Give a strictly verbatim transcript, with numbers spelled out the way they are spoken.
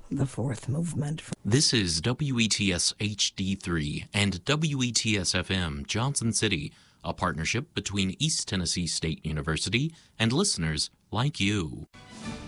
the fourth movement. This is W E T S H D three and W E T S F M Johnson City, a partnership between East Tennessee State University and listeners like you.